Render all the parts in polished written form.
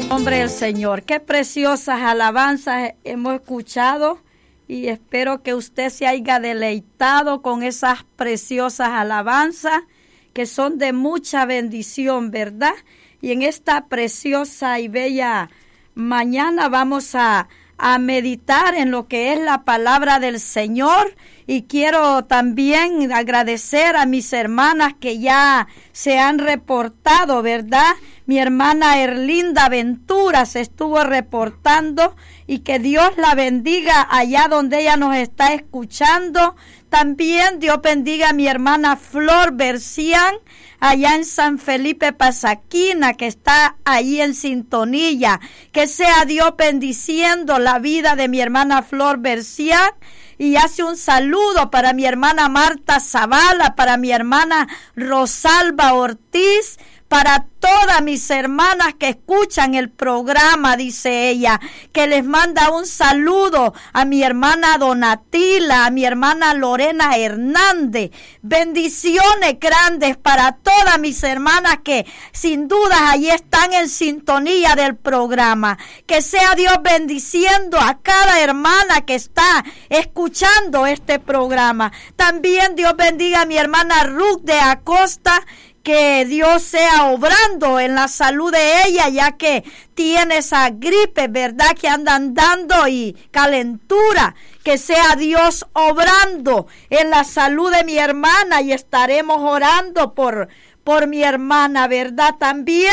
Nombre del Señor. Qué preciosas alabanzas hemos escuchado y espero que usted se haya deleitado con esas preciosas alabanzas que son de mucha bendición, ¿verdad? Y en esta preciosa y bella mañana vamos a meditar en lo que es la palabra del Señor. Y quiero también agradecer a mis hermanas que ya se han reportado, ¿verdad? Mi hermana Erlinda Ventura se estuvo reportando y que Dios la bendiga allá donde ella nos está escuchando. También Dios bendiga a mi hermana Flor Bercián allá en San Felipe Pasaquina, que está ahí en sintonía. Que sea Dios bendiciendo la vida de mi hermana Flor Bercián. Y hace un saludo para mi hermana Marta Zavala, para mi hermana Rosalba Ortiz, para todas mis hermanas que escuchan el programa, dice ella, que les manda un saludo a mi hermana Donatila, a mi hermana Lorena Hernández. Bendiciones grandes para todas mis hermanas que sin duda allí están en sintonía del programa. Que sea Dios bendiciendo a cada hermana que está escuchando este programa. También Dios bendiga a mi hermana Ruth de Acosta. Que Dios sea obrando en la salud de ella, ya que tiene esa gripe, ¿verdad? Que andan dando y calentura. Que sea Dios obrando en la salud de mi hermana y estaremos orando por mi hermana, ¿verdad? También.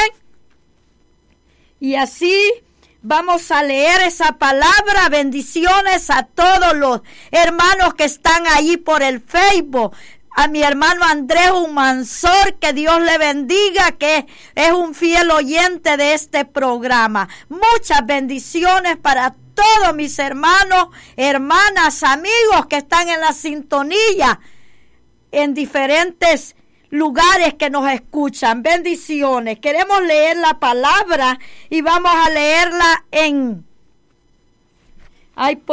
Y así vamos a leer esa palabra. Bendiciones a todos los hermanos que están ahí por el Facebook. A mi hermano Andrés Humansor, que Dios le bendiga, que es un fiel oyente de este programa. Muchas bendiciones para todos mis hermanos, hermanas, amigos que están en la sintonía en diferentes lugares que nos escuchan. Bendiciones. Queremos leer la palabra y vamos a leerla en...